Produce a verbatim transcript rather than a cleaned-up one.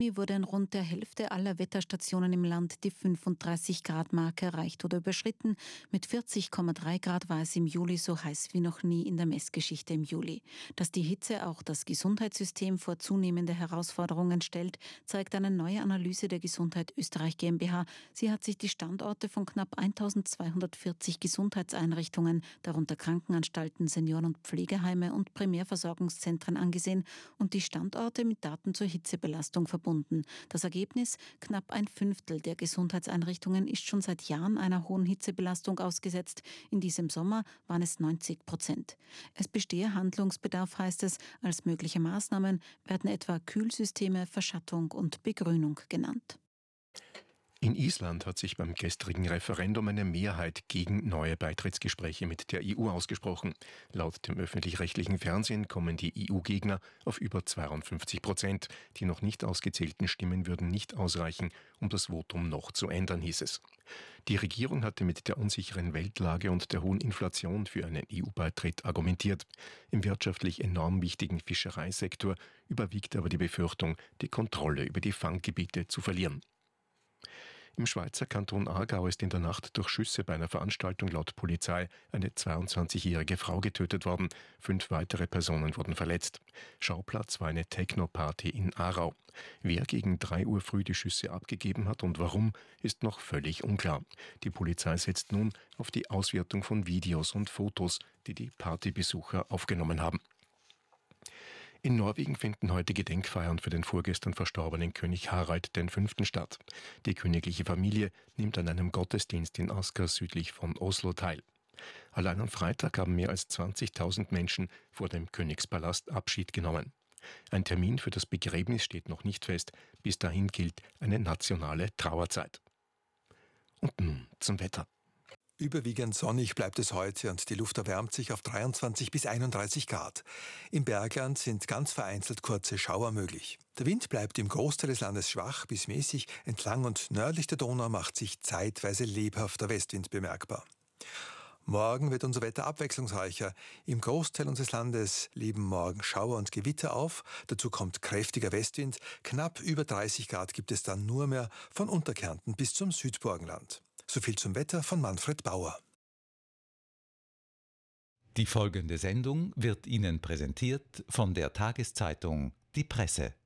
wurde in rund der Hälfte aller Wetterstationen im Land die fünfunddreißig Grad Marke erreicht oder überschritten. Mit vierzig Komma drei Grad war es im Juli so heiß wie noch nie in der Messgeschichte im Juli. Dass die Hitze auch das Gesundheitssystem vor zunehmende Herausforderungen stellt, zeigt eine neue Analyse der Gesundheit Österreich GmbH. Sie hat sich die Standorte von knapp eintausendzweihundertvierzig Gesundheitseinrichtungen, darunter Krankenanstalten, Senioren- und Pflegeheime und Primärversorgungszentren angesehen und die Standorte mit Daten zur Hitzebelastung verbunden. Das Ergebnis: knapp ein Fünftel der Gesundheitseinrichtungen ist schon seit Jahren einer hohen Hitzebelastung ausgesetzt. In diesem Sommer waren es neunzig Prozent. Es bestehe Handlungsbedarf, heißt es. Als mögliche Maßnahmen werden etwa Kühlsysteme, Verschattung und Begrünung genannt. In Island hat sich beim gestrigen Referendum eine Mehrheit gegen neue Beitrittsgespräche mit der E U ausgesprochen. Laut dem öffentlich-rechtlichen Fernsehen kommen die E U-Gegner auf über zweiundfünfzig Prozent. Die noch nicht ausgezählten Stimmen würden nicht ausreichen, um das Votum noch zu ändern, hieß es. Die Regierung hatte mit der unsicheren Weltlage und der hohen Inflation für einen E U-Beitritt argumentiert. Im wirtschaftlich enorm wichtigen Fischereisektor überwiegt aber die Befürchtung, die Kontrolle über die Fanggebiete zu verlieren. Im Schweizer Kanton Aargau ist in der Nacht durch Schüsse bei einer Veranstaltung laut Polizei eine zweiundzwanzigjährige Frau getötet worden. Fünf weitere Personen wurden verletzt. Schauplatz war eine Techno-Party in Aarau. Wer gegen drei Uhr früh die Schüsse abgegeben hat und warum, ist noch völlig unklar. Die Polizei setzt nun auf die Auswertung von Videos und Fotos, die die Partybesucher aufgenommen haben. In Norwegen finden heute Gedenkfeiern für den vorgestern verstorbenen König Harald der Fünfte statt. Die königliche Familie nimmt an einem Gottesdienst in Asker südlich von Oslo teil. Allein am Freitag haben mehr als zwanzigtausend Menschen vor dem Königspalast Abschied genommen. Ein Termin für das Begräbnis steht noch nicht fest. Bis dahin gilt eine nationale Trauerzeit. Und nun zum Wetter. Überwiegend sonnig bleibt es heute und die Luft erwärmt sich auf dreiundzwanzig bis einunddreißig Grad. Im Bergland sind ganz vereinzelt kurze Schauer möglich. Der Wind bleibt im Großteil des Landes schwach bis mäßig. Entlang und nördlich der Donau macht sich zeitweise lebhafter Westwind bemerkbar. Morgen wird unser Wetter abwechslungsreicher. Im Großteil unseres Landes leben morgen Schauer und Gewitter auf. Dazu kommt kräftiger Westwind. Knapp über dreißig Grad gibt es dann nur mehr von Unterkärnten bis zum Südburgenland. So viel zum Wetter von Manfred Bauer. Die folgende Sendung wird Ihnen präsentiert von der Tageszeitung Die Presse.